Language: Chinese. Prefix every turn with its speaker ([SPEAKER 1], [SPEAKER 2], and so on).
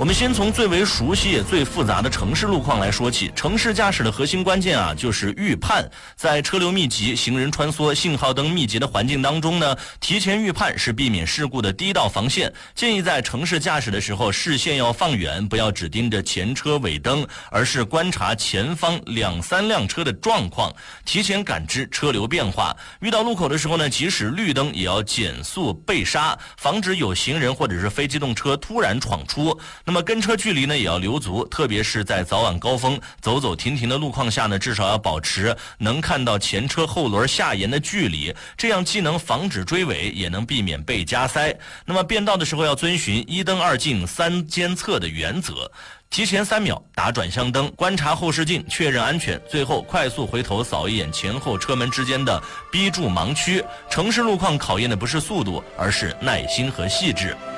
[SPEAKER 1] 我们先从最为熟悉也最复杂的城市路况来说起。城市驾驶的核心关键就是预判。在车流密集、行人穿梭、信号灯密集的环境当中呢，提前预判是避免事故的第一道防线。建议在城市驾驶的时候，视线要放远，不要只盯着前车尾灯，而是观察前方2、3辆车的状况，提前感知车流变化。遇到路口的时候呢，即使绿灯也要减速备刹，防止有行人或者是非机动车突然闯出。那么跟车距离呢也要留足，特别是在早晚高峰走走停停的路况下呢，至少要保持能看到前车后轮下沿的距离，这样既能防止追尾，也能避免被加塞。那么变道的时候要遵循一灯二进三监测的原则，提前3秒打转向灯，观察后视镜确认安全，最后快速回头扫一眼前后车门之间的逼住盲区。城市路况考验的不是速度，而是耐心和细致。